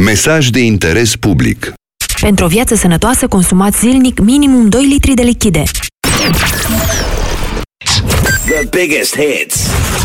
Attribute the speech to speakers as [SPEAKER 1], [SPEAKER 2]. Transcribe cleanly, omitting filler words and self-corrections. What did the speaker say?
[SPEAKER 1] Mesaj de interes public.
[SPEAKER 2] Pentru o viață sănătoasă, consumați zilnic minimum 2 litri de lichide.
[SPEAKER 3] The biggest hits.